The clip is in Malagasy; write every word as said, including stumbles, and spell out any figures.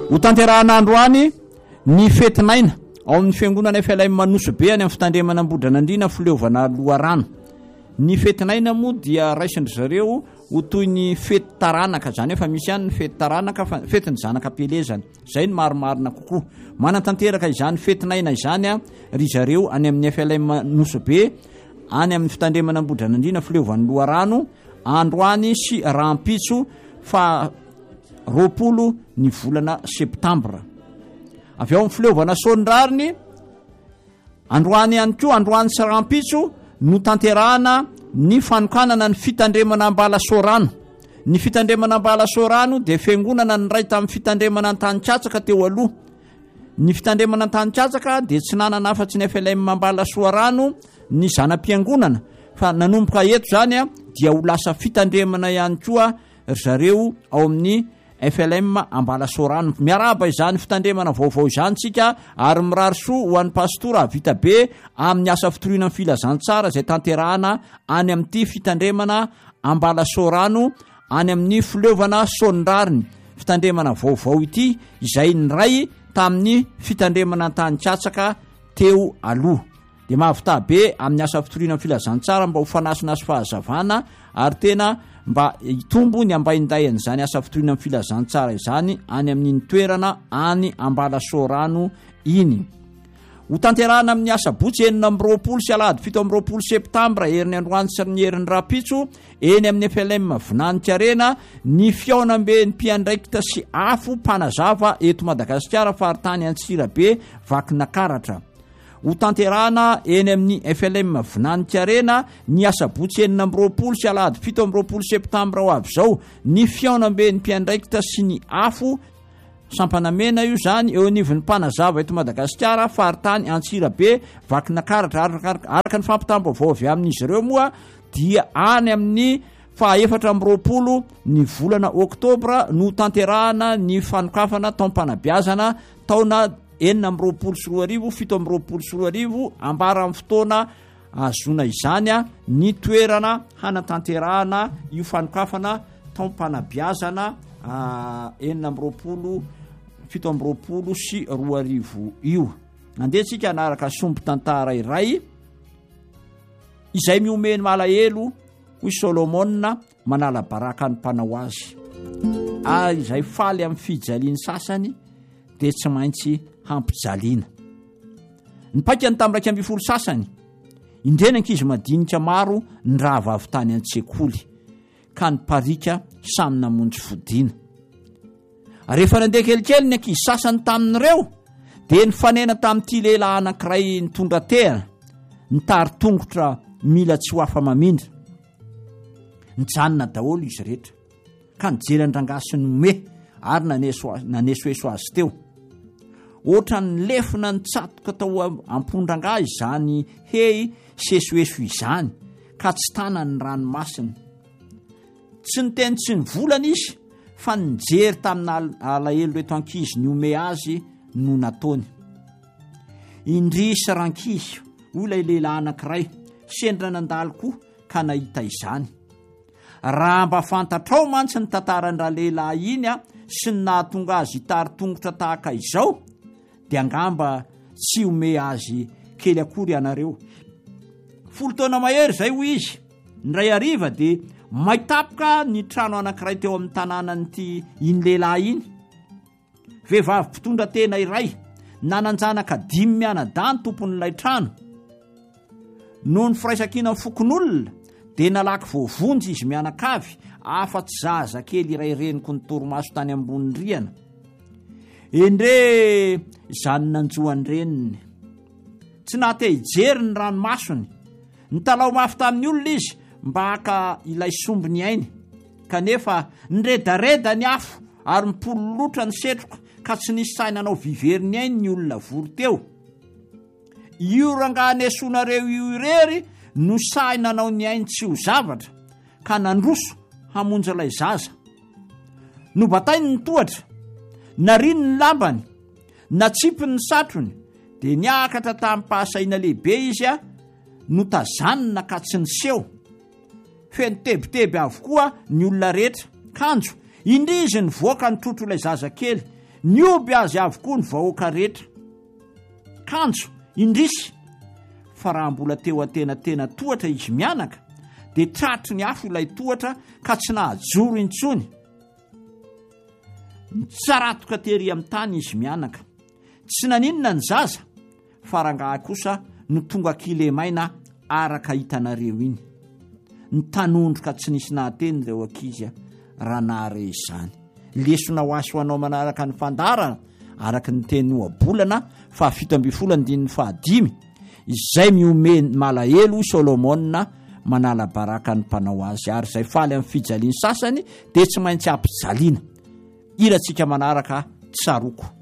ho tanterahan'androany ny fetinaina ao amin'ny fiangonana F L M Manoso be any amin'ny fitandremana Ambodranandriana fileovana loharano. Ny fetinaina moa dia raisindry zareo ho toy ny fety taranaka, zany efa misy ihany ny fety taranaka fa fetiny zanaka pelezana, zay ny marimarina kokoa. Manatanteraka izany fetinaina izany a ry zareo any amin'ny F L M Manoso be any amin'ny fitandremana Ambodranandriana fileovana loharano androany sy rampitso fa roapolo ny volana septambra. Avy ao amin'ny fileovana sondrariny androany ihany koa, androany sy rampitso no tanterahana ny fanokanana ny fitandremana Ambalasorano. Ny fitandremana Ambalasorano dia fiangonana ny ray tamin'ny fitandremana Antanitsatsaka teo aloha. Ny fitandremana Antanitsatsaka dia tsy nanana afa-tsy ny F L M Ambalasorano ny zanam-piangonana, fa nanomboka eto zany a dia ho lasa fitandremana ihany koa zareo ao amin'ny F L M Ambalasorano. Miaraba izany fitandremana vaovao izany tsika ary mirary soa ho an'ny pastora vita be amin'ny asa fitoriana amin'ny filazantsara izay tanterahana any amin'ity fitandremana Ambalasorano any amin'ny fileovana sondrariny. Fitandremana vaovao ity izay nyray tamin'ny fitandremana Antanitsatsaka teo aloha. Dia mahavita be amin'ny asa fitoriana amin'ny filazantsara mba ho fanasina sy fahazavana ary tena mba hitombo ny ambaindainy zany asa fitoriana amin'ny filazantsara izany any amin'ny toerana any Ambalasorano iny. Ho tanterahana amin'ny asa botsy enina amby roapolo sy alahady fito amby roapolo septambra erin'ny androany sy ny herin'ny rapitso eny amin'ny F L M Vinanitra Arena ny fiaonam-ben'ny mpiandraikitra sy afo mpanazava eto Madagasikara faritany Antsirabe Vakinakaratra. Ho tanterahana eny amin'ny F L M Vinanitra Arena ny asa botsy enina amby roapolo sy alahady fito amby roapolo septambra ho avy zao ny fiaonam-ben'ny mpiandraikitra sy ny afo sampanamena io zany eo anivon'ny mpanazava eto Madagasikara faritany Antsirabe Vakinakaratra. Araka ny fampitam-baovao avy amin'izy ireo moa dia any amin'ny fahaefatra amby roapolo ny volana oktobra no tanterahana ny fanokafana taom-panabeazana taona enina amby roapolo sy roa arivo fito amby roapolo sy roa arivo ambara amin'ny fotoana azona izany a ny toerana hanatanterahana io fanokafana taom-panabeazana enina amby roapolo fito amby roapolo sy roa arivo io. Andetsika anaraka sombo tantara iray izay miomeny malahelo hoy Solomona manala baraka ny mpanao azy. Ah, izay faly amin'ny fijaliany sasany dia tsy maintsy hampijaliana. Ny paika ny tamraika amby folo sasany indrena ankizy madinika maro ny raha vavy tany an-tsekoly ka ny parika samy namonjy fodiana. Rehefa nandeha kelikely ny ankizy sasany tamin'ireo dia nifanena tamin'ity lehilahy anankiray nitondra tehana nitary tongotra mila tsy ho afa mamindra. Nijanona daholo izy rehetra ka nijery andrangasy nome ary nanesoeso azy teo. Oatra ny lefina ny tsatoka tao ampondrangahy izany hei sesoeso izany ka tsy tanany ranomasina. Tsy niteny tsy nivolana izy fa nijery tamin'ny alahelo reto ankizy ny ome azy no nataony. Indrisy rankizy hoy ilay lehilahy anankiray, sendra nandalo koa ka nahita izany. Raha mba fantatrao mantsy ny tantaran'raha lehilahy iny a sy ny nahatonga azy hitary tongotra tahaka izao dia angamba tsy ome azy kely akory ianareo. Folo taona mahery zay hoy izy, ndray ariva dia mahitapoka ny trano anankiray teo amin'ny tanànan'ity iny lehilahy iny. Vehivavy mpitondra tena iray nananjanaka dimy mianadahy tompon'ilay trano. Noho ny firaisan-kina ny fokon'olona dia nalaky voavonjy izy mianakavy afa-tsy zaza kely iray reniko ny torimaso tany ambony riana. Endre zany nanjoany reniny, tsy nahate hijery ny ranomasony. Nitalao mafy tamin'ny olona izy mba haka ilay sombiny ainy, kanefa niredareda ny afo ary mipololotra ny setroka ka tsy nisy saina nanao viveriny ainy ny olona vory teo. Io rangaha nesonareo io irery no saina nanao ny ainy tsy ho zavatra ka nandroso hamonjy ilay zaza. Nobatainy ny tohatra, nariny ny lambany, natsipiny ny satrony, dia niakatra tamin'ny pahasaina lehibe izy a no tazanina ka tsy niseho. Feno tebiteby avokoa ny olona rehetra kanjo, indry izy ny voaka ny trotro ilay zaza kely nioby azy avokoa ny vahoaka rehetra kanjo indrisy fa raha mbola teo atenatena tohatra izy mianaka dia tratry ny afo ilay tohatra ka tsy nahajoro intsony. Nitsaratoka tery amin'ny tany izy mianaka, tsy naninona ny zaza fa rangahy kosa no tonga kilemaina araka hitanareo iny. Ny tanondroka tsy nisy nahateny ireo ankizy raha nahare izany. Lesona ho aso anao manaraka ny fandara araka ny teny oabolana fa fito amby folo andininy fahadimy izay miome malahelo Solomona manala baraka ny mpanao azy ary izay faly amin'ny fijaliany sasany dia tsy maintsy ampijaliana. Iratsika manaraka tsaroko.